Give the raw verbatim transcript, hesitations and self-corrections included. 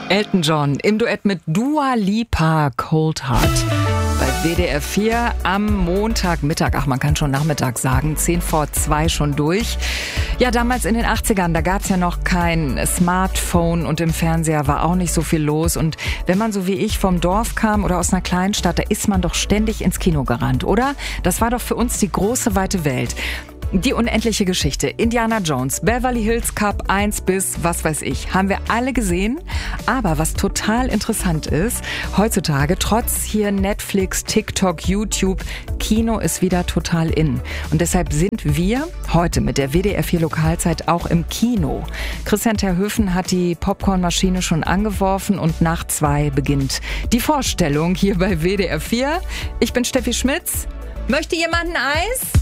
Elton John im Duett mit Dua Lipa, Cold Heart. Bei W D R vier am Montagmittag, ach man kann schon Nachmittag sagen, zehn vor zwei schon durch. Ja, damals in den achtzigern, da gab's ja noch kein Smartphone und im Fernseher war auch nicht so viel los. Und wenn man so wie ich vom Dorf kam oder aus einer kleinen Stadt, da ist man doch ständig ins Kino gerannt, oder? Das war doch für uns die große, weite Welt. Die unendliche Geschichte, Indiana Jones, Beverly Hills Cop eins bis was weiß ich, haben wir alle gesehen. Aber was total interessant ist, heutzutage, trotz hier Netflix, TikTok, YouTube, Kino ist wieder total in. Und deshalb sind wir heute mit der W D R vier Lokalzeit auch im Kino. Christian Terhöfen hat die Popcornmaschine schon angeworfen und nach zwei beginnt die Vorstellung hier bei W D R vier. Ich bin Steffi Schmitz. Möchte jemand ein Eis?